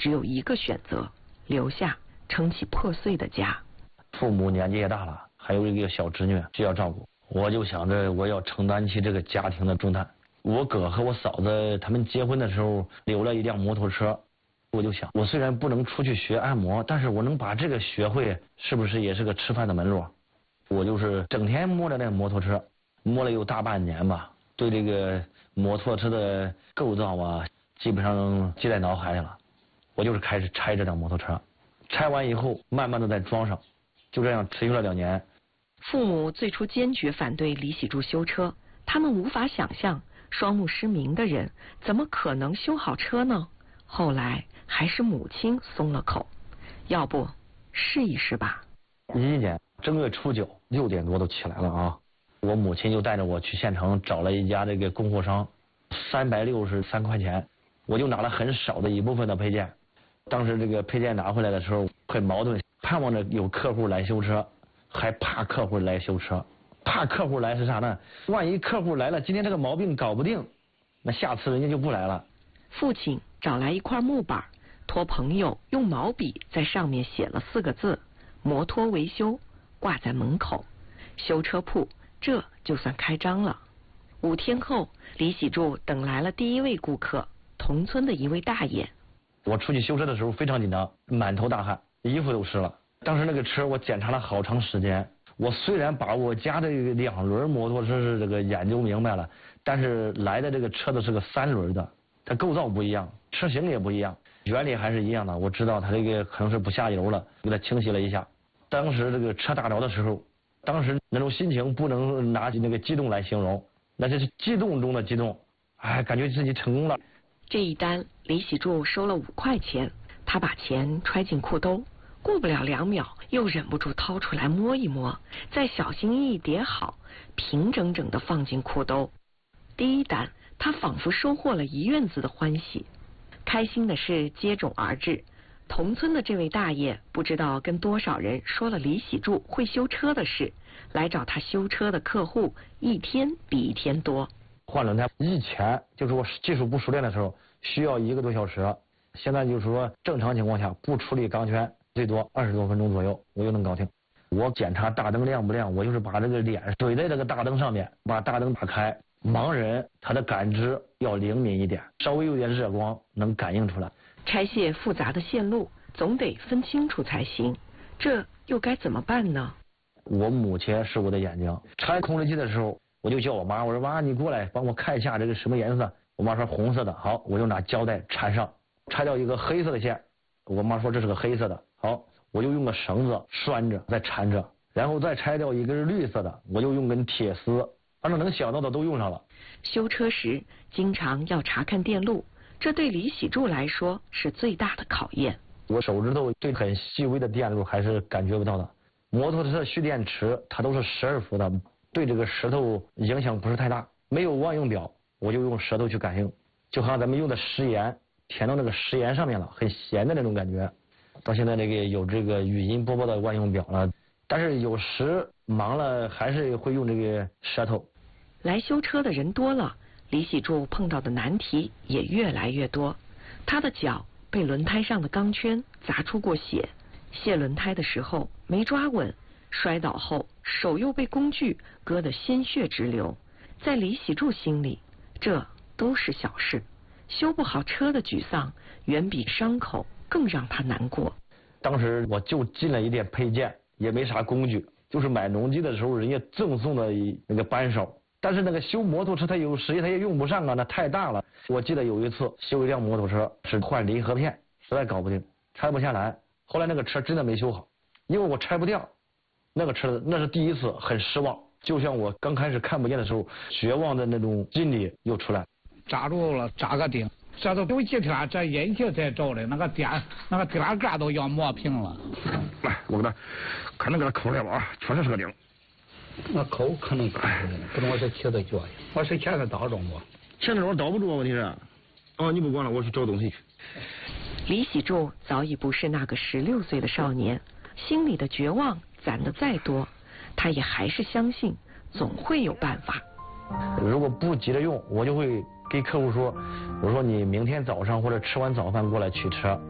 只有一个选择：留下，撑起破碎的家。 父母年纪也大了，还有一个小侄女需要照顾，我就想着我要承担起这个家庭的重担。我哥和我嫂子他们结婚的时候留了一辆摩托车，我就想，我虽然不能出去学按摩，但是我能把这个学会，是不是也是个吃饭的门路？我就是整天摸着那摩托车，摸了有大半年吧，对这个摩托车的构造啊，基本上记在脑海里了。我就是开始拆这辆摩托车，拆完以后慢慢的再装上，就这样持续了2年。 父母最初坚决反对李喜柱修车，他们无法想象双目失明的人怎么可能修好车呢？后来还是母亲松了口，要不试一试吧。 11年正月初9 6点多都起来了啊！我母亲就带着我去县城找了一家这个供货商，363块钱，我就拿了很少的一部分的配件。当时这个配件拿回来的时候很矛盾，盼望着有客户来修车，还怕客户来修车。怕客户来是啥呢？万一客户来了，今天这个毛病搞不定，那下次人家就不来了。 父亲找来一块木板，托朋友用毛笔在上面写了4个字：摩托维修，挂在门口。修车铺这就算开张了。5天后，李喜柱等来了第一位顾客，同村的一位大爷。 我出去修车的时候非常紧张，满头大汗，衣服都湿了。当时那个车我检查了好长时间，我虽然把我家的2轮摩托车是这个研究明白了，但是来的这个车子是个3轮的，它构造不一样，车型也不一样，原理还是一样的。我知道它这个可能是不下油了，给它清洗了一下。当时这个车打着的时候，当时那种心情不能拿那个激动来形容，那这是激动中的激动，哎，感觉自己成功了。 这一单李喜柱收了5块钱，他把钱揣进裤兜，过不了2秒又忍不住掏出来摸一摸，再小心翼翼叠好，平整整地放进裤兜。第一单他仿佛收获了1院子的欢喜，开心的事接踵而至。同村的这位大爷不知道跟多少人说了李喜柱会修车的事，来找他修车的客户一天比一天多。 换轮胎以前就是我技术不熟练的时候需要1个多小时，现在就是说正常情况下不处理钢圈最多20多分钟左右我就能搞定。我检查大灯亮不亮，我就是把这个脸怼在这个大灯上面，把大灯打开，盲人他的感知要灵敏一点，稍微有点热光能感应出来。 拆卸复杂的线路总得分清楚才行，这又该怎么办呢？ 我母亲是我的眼睛，拆控制器的时候我就叫我妈，我说妈你过来帮我看一下这个什么颜色。我妈说红色的，好，我就拿胶带缠上，拆掉一个黑色的线，我妈说这是个黑色的，好，我就用个绳子拴着再缠着，然后再拆掉一个是绿色的，我就用根铁丝，反正能想到的都用上了。 修车时经常要查看电路，这对李喜柱来说是最大的考验。 我手指头对很细微的电路还是感觉不到的。摩托车蓄电池它都是12伏的，对这个舌头影响不是太大。没有万用表，我就用舌头去感应，就好像咱们用的食盐填到那个食盐上面了，很咸的那种感觉。到现在这个有这个语音播报的万用表了，但是有时忙了还是会用这个舌头。 来修车的人多了，李喜柱碰到的难题也越来越多。他的脚被轮胎上的钢圈砸出过血，卸轮胎的时候没抓稳，摔倒后手又被工具割得鲜血直流。在李喜柱心里，这都是小事，修不好车的沮丧远比伤口更让他难过。 当时我就进了一点配件，也没啥工具，就是买农机的时候人家赠送的那个扳手，但是那个修摩托车它有时它也用不上啊，那太大了。我记得有一次修一辆摩托车是换离合片，实在搞不定，拆不下来，后来那个车真的没修好，因为我拆不掉那个车，那是第一次，很失望，就像我刚开始看不见的时候绝望的那种心理又出来。 扎住了，扎个钉，这都有几天这引擎才着的，那个电杆都要磨平了。 来，我给他看能给他抠来吧啊，确实是个钉。 那抠可能抠，不能我这切的脚呀，我是钳子倒中不？ 钳子我倒不住啊，问题是。哦，你不管了，我去找东西去。 李喜柱早已不是那个16岁的少年，心里的绝望攒得再多，他也还是相信总会有办法。 如果不急着用，我就会给客户说，我说你明天早上或者吃完早饭过来取车。